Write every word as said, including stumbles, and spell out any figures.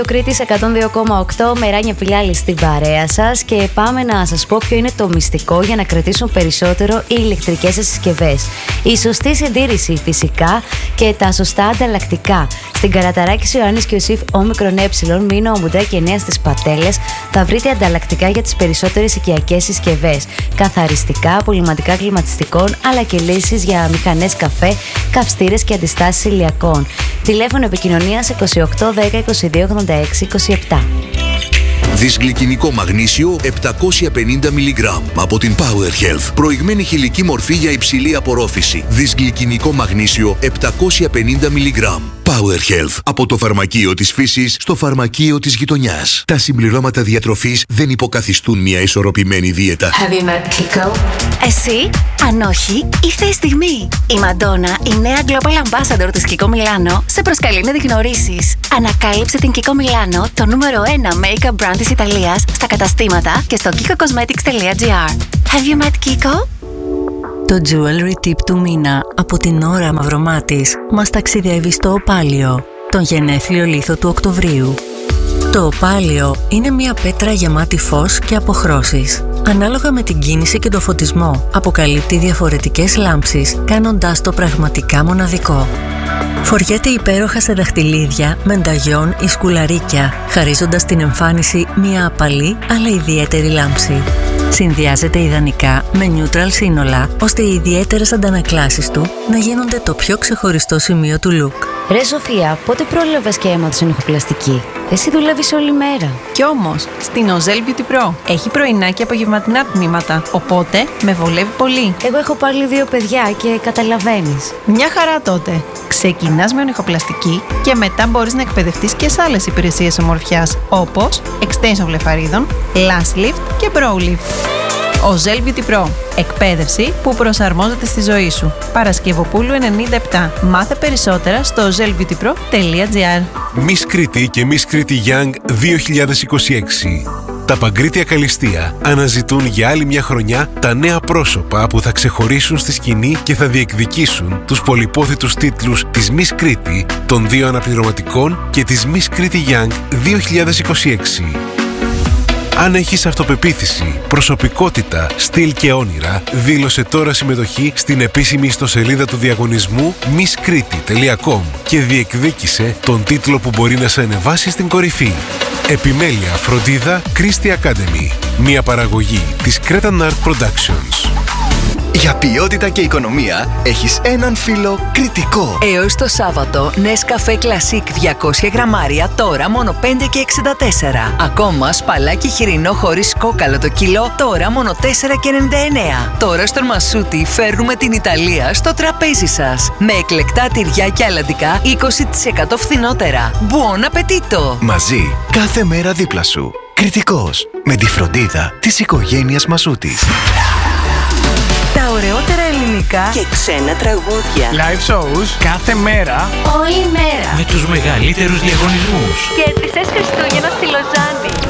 Το Κρήτης εκατόν δύο κόμμα οκτώ, Μεράνια Πιλάλη στην παρέα σας και πάμε να σας πω ποιο είναι το μυστικό για να κρατήσουν περισσότερο οι ηλεκτρικές σας συσκευές. Η σωστή συντήρηση φυσικά και τα σωστά ανταλλακτικά. Στην Καραταράκης Ιωάννης και Ιωσήφ Όμικρον Ε, Μήνα Ομουντά και εννέα στις Πατέλες θα βρείτε ανταλλακτικά για τις περισσότερες οικιακές συσκευές. Καθαριστικά, απολυμματικά κλιματιστικών αλλά και λύσεις για μηχανές καφέ, καυστήρες και αντιστάσεις ηλιακών. Τηλέφωνο επικοινωνίας είκοσι οκτώ δέκα είκοσι δύο ογδόντα έξι είκοσι επτά. Δυσγλυκινικό μαγνήσιο επτακόσια πενήντα μιλιγκράμμ από την Power Health. Προηγμένη χηλική μορφή για υψηλή απορρόφηση. Δυσγλυκινικό μαγνήσιο επτακόσια πενήντα μιλιγκράμμ. Power Health. Από το φαρμακείο της φύσης στο φαρμακείο της γειτονιάς. Τα συμπληρώματα διατροφής δεν υποκαθιστούν μια ισορροπημένη δίαιτα. Have you met Kiko? Εσύ? Αν όχι, ήρθε η στιγμή. Η Μαντόνα, η νέα Global Ambassador της Kiko Milano, σε προσκαλεί να τη γνωρίσεις. Ανακάλυψε την Kiko Milano, το νούμερο ένα make-up brand της Ιταλίας, στα καταστήματα και στο kiko cosmetics τελεία gr. Have you met Kiko? Το jewelry tip του μήνα από την Ώρα Μαυρομάτης μας ταξιδεύει στο οπάλιο, τον γενέθλιο λίθο του Οκτωβρίου. Το οπάλιο είναι μια πέτρα γεμάτη φως και αποχρώσεις. Ανάλογα με την κίνηση και το φωτισμό, αποκαλύπτει διαφορετικές λάμψεις, κάνοντάς το πραγματικά μοναδικό. Φοριέται υπέροχα σε δαχτυλίδια, μενταγιόν ή σκουλαρίκια, χαρίζοντας την εμφάνιση μια απαλή αλλά ιδιαίτερη λάμψη. Συνδυάζεται ιδανικά με neutral σύνολα, ώστε οι ιδιαίτερες αντανακλάσεις του να γίνονται το πιο ξεχωριστό σημείο του look. Ρε Σοφία, πότε πρόλαβες και αίματος ενοχοπλαστική? Εσύ δουλεύεις όλη μέρα. Κι όμως, στην Ozel Beauty Pro έχει πρωινά και απογευματινά τμήματα, οπότε με βολεύει πολύ. Εγώ έχω πάλι δύο παιδιά και καταλαβαίνεις. Μια χαρά τότε. Ξεκινάς με ενοχοπλαστική και μετά μπορείς να εκπαιδευτείς και σε άλλες υπηρεσίες ομορφιάς, όπως extension βλεφαρίδων, lash lift και brow lift. Ozel Beauty Pro. Εκπαίδευση που προσαρμόζεται στη ζωή σου. Παρασκευοπούλου ενενήντα επτά. Μάθε περισσότερα στο ozel beauty pro τελεία gr. Miss Κρήτη και Miss Κρήτη Young δύο χιλιάδες είκοσι έξι. Τα Παγκρίτια Καλλιστεία αναζητούν για άλλη μια χρονιά τα νέα πρόσωπα που θα ξεχωρίσουν στη σκηνή και θα διεκδικήσουν τους πολυπόθητους τίτλους της Miss Κρήτη, των δύο αναπληρωματικών και της Miss Κρήτη Young δύο χιλιάδες είκοσι έξι. Αν έχεις αυτοπεποίθηση, προσωπικότητα, στυλ και όνειρα, δήλωσε τώρα συμμετοχή στην επίσημη ιστοσελίδα του διαγωνισμού miss kriti τελεία com και διεκδίκησε τον τίτλο που μπορεί να σε ανεβάσει στην κορυφή. Επιμέλεια φροντίδα Christie Academy, μια παραγωγή της Cretan Art Productions. Για ποιότητα και οικονομία έχεις έναν φίλο κριτικό. Έως το Σάββατο, Nescafé Classic διακόσια γραμμάρια τώρα μόνο πέντε και εξήντα τέσσερα. Ακόμα σπαλάκι χοιρινό χωρίς κόκαλο το κιλό τώρα μόνο τέσσερα και ενενήντα εννέα. Τώρα στον Μασούτη φέρνουμε την Ιταλία στο τραπέζι σας. Με εκλεκτά τυριά και αλαντικά είκοσι τοις εκατό φθηνότερα. Buon appetito! Μαζί, κάθε μέρα δίπλα σου. Κριτικός, με τη φροντίδα της οικογένειας Μασούτη. Τα ωραιότερα ελληνικά και ξένα τραγούδια. Live shows κάθε μέρα. Όλη μέρα. Με τους μεγαλύτερους διαγωνισμούς. Κέρδισες Χριστούγεννα στη Λοζάνη.